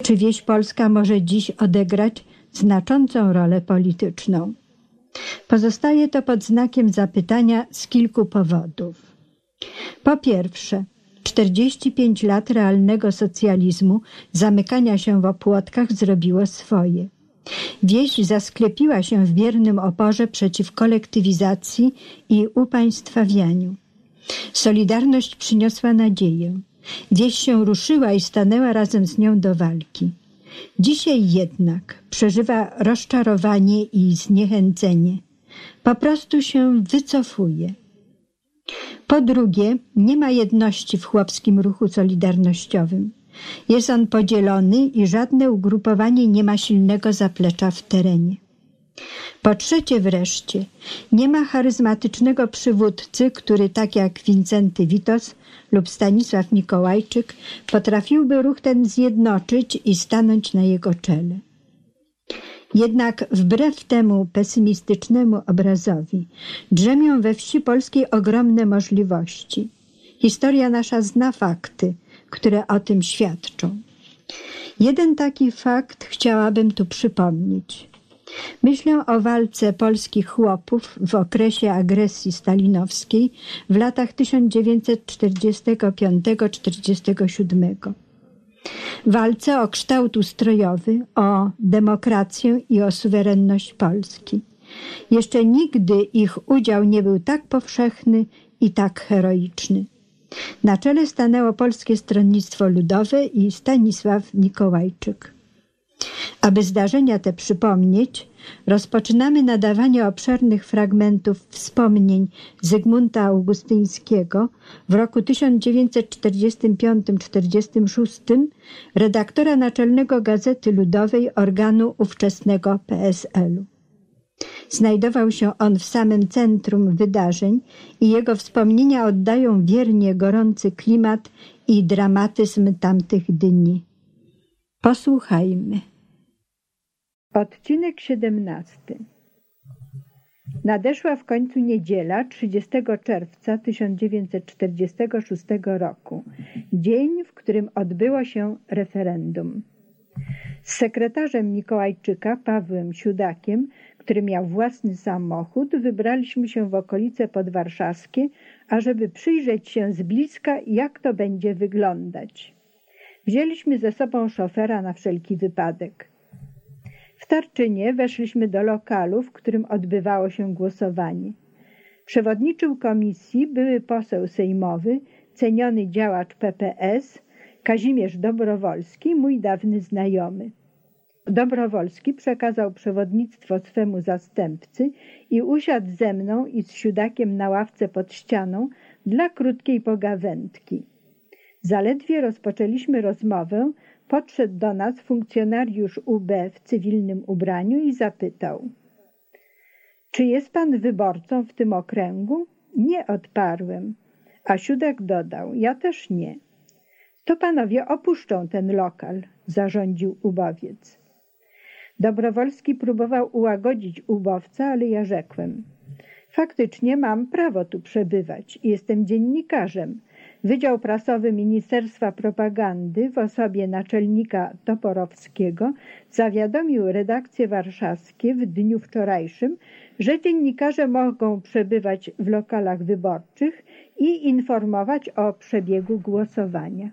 Czy wieś polska może dziś odegrać znaczącą rolę polityczną? Pozostaje to pod znakiem zapytania z kilku powodów. Po pierwsze, 45 lat realnego socjalizmu, zamykania się w opłotkach zrobiło swoje. Wieś zasklepiła się w biernym oporze przeciw kolektywizacji i upaństwawianiu. Solidarność przyniosła nadzieję. Wieś się ruszyła i stanęła razem z nią do walki. Dzisiaj jednak przeżywa rozczarowanie i zniechęcenie. Po prostu się wycofuje. Po drugie, nie ma jedności w chłopskim ruchu solidarnościowym. Jest on podzielony i żadne ugrupowanie nie ma silnego zaplecza w terenie. Po trzecie wreszcie, nie ma charyzmatycznego przywódcy, który tak jak Wincenty Witos lub Stanisław Mikołajczyk potrafiłby ruch ten zjednoczyć i stanąć na jego czele. Jednak wbrew temu pesymistycznemu obrazowi drzemią we wsi polskiej ogromne możliwości. Historia nasza zna fakty, które o tym świadczą. Jeden taki fakt chciałabym tu przypomnieć. Myślę o walce polskich chłopów w okresie agresji stalinowskiej w latach 1945–1947. Walce o kształt ustrojowy, o demokrację i o suwerenność Polski. Jeszcze nigdy ich udział nie był tak powszechny i tak heroiczny. Na czele stanęło Polskie Stronnictwo Ludowe i Stanisław Mikołajczyk. Aby zdarzenia te przypomnieć, rozpoczynamy nadawanie obszernych fragmentów wspomnień Zygmunta Augustyńskiego w roku 1945–46, redaktora naczelnego Gazety Ludowej, organu ówczesnego PSL-u. Znajdował się on w samym centrum wydarzeń i jego wspomnienia oddają wiernie gorący klimat i dramatyzm tamtych dni. Posłuchajmy. Odcinek 17. Nadeszła w końcu niedziela 30 czerwca 1946 roku, dzień, w którym odbyło się referendum. Z sekretarzem Mikołajczyka, Pawłem Siudakiem, który miał własny samochód, wybraliśmy się w okolice podwarszawskie, ażeby przyjrzeć się z bliska, jak to będzie wyglądać. Wzięliśmy ze sobą szofera na wszelki wypadek. W Tarczynie weszliśmy do lokalu, w którym odbywało się głosowanie. Przewodniczył komisji były poseł sejmowy, ceniony działacz PPS, Kazimierz Dobrowolski, mój dawny znajomy. Dobrowolski przekazał przewodnictwo swemu zastępcy i usiadł ze mną i z Siudakiem na ławce pod ścianą dla krótkiej pogawędki. Zaledwie rozpoczęliśmy rozmowę, podszedł do nas funkcjonariusz UB w cywilnym ubraniu i zapytał: czy jest pan wyborcą w tym okręgu? Nie, odparłem. A Siudak dodał: ja też nie. To panowie opuszczą ten lokal, zarządził ubowiec. Dobrowolski próbował ułagodzić ubowca, ale ja rzekłem: faktycznie mam prawo tu przebywać. Jestem dziennikarzem. Wydział Prasowy Ministerstwa Propagandy w osobie naczelnika Toporowskiego zawiadomił redakcje warszawskie w dniu wczorajszym, że dziennikarze mogą przebywać w lokalach wyborczych i informować o przebiegu głosowania.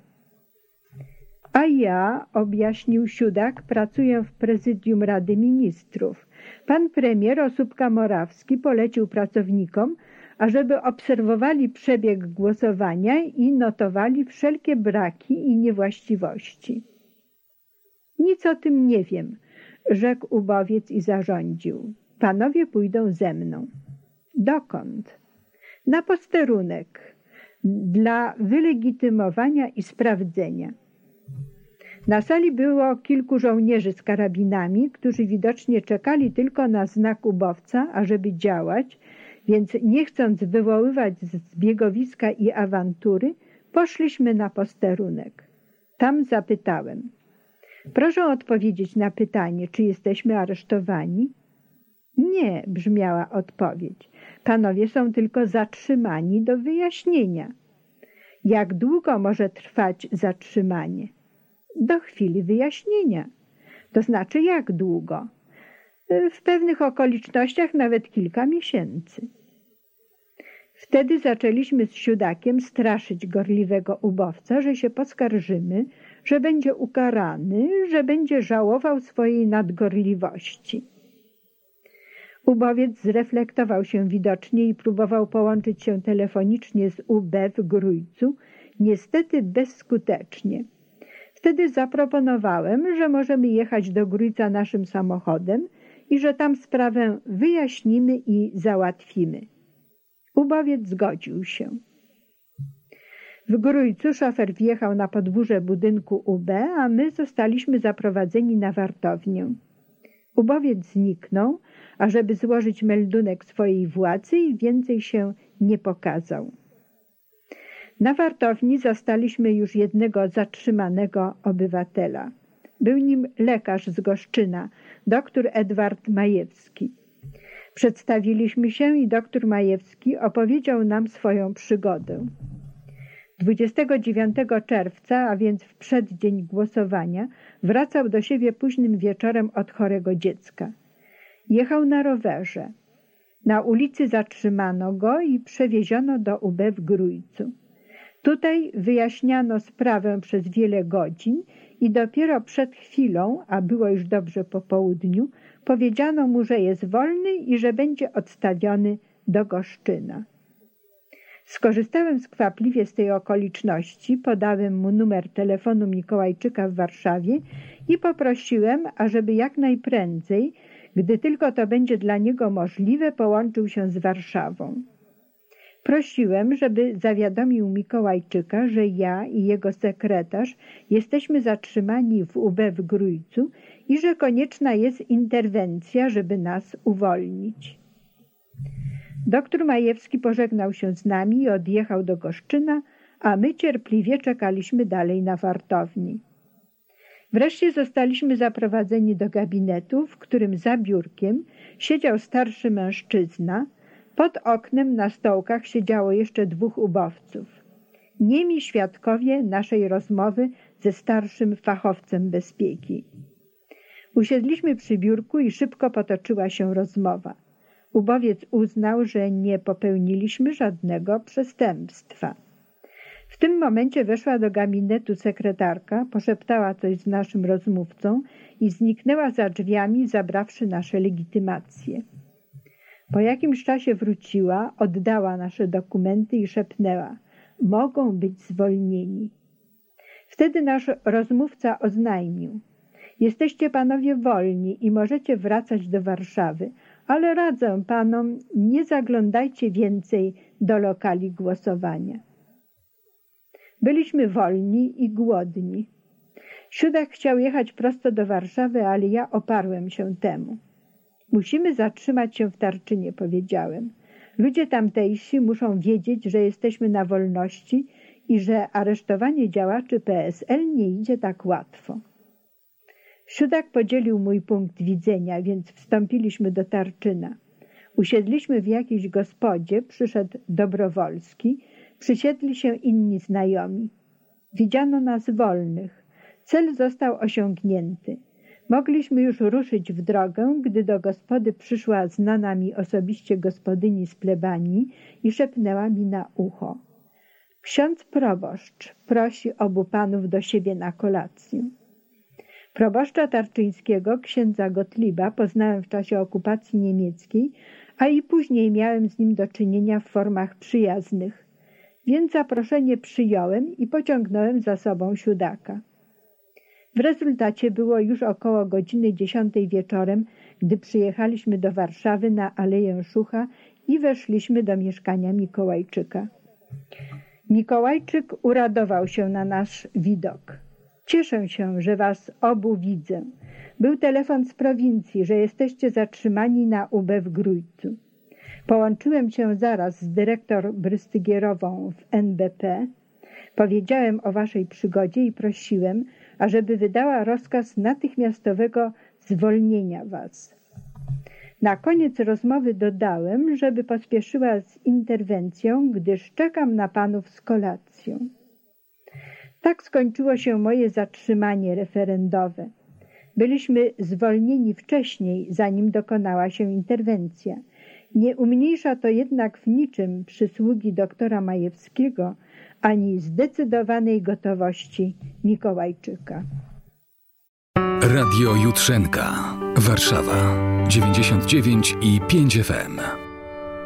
A ja, objaśnił Siudak, pracuję w prezydium Rady Ministrów. Pan premier Osóbka-Morawski polecił pracownikom, ażeby obserwowali przebieg głosowania i notowali wszelkie braki i niewłaściwości. Nic o tym nie wiem, rzekł ubowiec i zarządził. Panowie pójdą ze mną. Dokąd? Na posterunek, dla wylegitymowania i sprawdzenia. Na sali było kilku żołnierzy z karabinami, którzy widocznie czekali tylko na znak ubowca, ażeby działać, więc nie chcąc wywoływać zbiegowiska i awantury, poszliśmy na posterunek. Tam zapytałem: proszę odpowiedzieć na pytanie, czy jesteśmy aresztowani? Nie, brzmiała odpowiedź. Panowie są tylko zatrzymani do wyjaśnienia. Jak długo może trwać zatrzymanie? Do chwili wyjaśnienia. To znaczy jak długo? W pewnych okolicznościach nawet kilka miesięcy. Wtedy zaczęliśmy z Siudakiem straszyć gorliwego ubowca, że się poskarżymy, że będzie ukarany, że będzie żałował swojej nadgorliwości. Ubowiec zreflektował się widocznie i próbował połączyć się telefonicznie z UB w Grójcu, niestety bezskutecznie. Wtedy zaproponowałem, że możemy jechać do Grójca naszym samochodem i że tam sprawę wyjaśnimy i załatwimy. Ubowiec zgodził się. W Grójcu szofer wjechał na podwórze budynku UB, a my zostaliśmy zaprowadzeni na wartownię. Ubowiec zniknął, ażeby złożyć meldunek swojej władzy i więcej się nie pokazał. Na wartowni zastaliśmy już jednego zatrzymanego obywatela. Był nim lekarz z Goszczyna, dr Edward Majewski. Przedstawiliśmy się i dr Majewski opowiedział nam swoją przygodę. 29 czerwca, a więc w przeddzień głosowania, wracał do siebie późnym wieczorem od chorego dziecka. Jechał na rowerze. Na ulicy zatrzymano go i przewieziono do UB w Grójcu. Tutaj wyjaśniano sprawę przez wiele godzin i dopiero przed chwilą, a było już dobrze po południu, powiedziano mu, że jest wolny i że będzie odstawiony do Goszczyna. Skorzystałem skwapliwie z tej okoliczności, podałem mu numer telefonu Mikołajczyka w Warszawie i poprosiłem, ażeby jak najprędzej, gdy tylko to będzie dla niego możliwe, połączył się z Warszawą. Prosiłem, żeby zawiadomił Mikołajczyka, że ja i jego sekretarz jesteśmy zatrzymani w UB w Grójcu i że konieczna jest interwencja, żeby nas uwolnić. Doktor Majewski pożegnał się z nami i odjechał do Goszczyna, a my cierpliwie czekaliśmy dalej na wartowni. Wreszcie zostaliśmy zaprowadzeni do gabinetu, w którym za biurkiem siedział starszy mężczyzna. Pod oknem na stołkach siedziało jeszcze dwóch ubowców. Niemi świadkowie naszej rozmowy ze starszym fachowcem bezpieki. Usiedliśmy przy biurku i szybko potoczyła się rozmowa. Ubowiec uznał, że nie popełniliśmy żadnego przestępstwa. W tym momencie weszła do gabinetu sekretarka, poszeptała coś z naszym rozmówcą i zniknęła za drzwiami, zabrawszy nasze legitymacje. Po jakimś czasie wróciła, oddała nasze dokumenty i szepnęła: mogą być zwolnieni. Wtedy nasz rozmówca oznajmił: jesteście panowie wolni i możecie wracać do Warszawy, ale radzę panom, nie zaglądajcie więcej do lokali głosowania. Byliśmy wolni i głodni. Siudak chciał jechać prosto do Warszawy, ale ja oparłem się temu. Musimy zatrzymać się w Tarczynie, powiedziałem. Ludzie tamtejsi muszą wiedzieć, że jesteśmy na wolności i że aresztowanie działaczy PSL nie idzie tak łatwo. Siudak podzielił mój punkt widzenia, więc wstąpiliśmy do Tarczyna. Usiedliśmy w jakiejś gospodzie, przyszedł Dobrowolski, przysiedli się inni znajomi. Widziano nas wolnych. Cel został osiągnięty. Mogliśmy już ruszyć w drogę, gdy do gospody przyszła znana mi osobiście gospodyni z plebanii i szepnęła mi na ucho: ksiądz proboszcz prosi obu panów do siebie na kolację. Proboszcza tarczyńskiego, księdza Gottlieba, poznałem w czasie okupacji niemieckiej, a i później miałem z nim do czynienia w formach przyjaznych, więc zaproszenie przyjąłem i pociągnąłem za sobą Siudaka. W rezultacie było już około godziny 10 wieczorem, gdy przyjechaliśmy do Warszawy na Aleję Szucha i weszliśmy do mieszkania Mikołajczyka. Mikołajczyk uradował się na nasz widok. Cieszę się, że was obu widzę. Był telefon z prowincji, że jesteście zatrzymani na UB w Grójcu. Połączyłem się zaraz z dyrektor Brystygierową w NBP. Powiedziałem o waszej przygodzie i prosiłem, ażeby wydała rozkaz natychmiastowego zwolnienia was. Na koniec rozmowy dodałem, żeby pospieszyła z interwencją, gdyż czekam na panów z kolacją. Tak skończyło się moje zatrzymanie referendowe. Byliśmy zwolnieni wcześniej, zanim dokonała się interwencja. Nie umniejsza to jednak w niczym przysługi doktora Majewskiego ani zdecydowanej gotowości Mikołajczyka. Radio Jutrzenka, Warszawa 99,5 FM.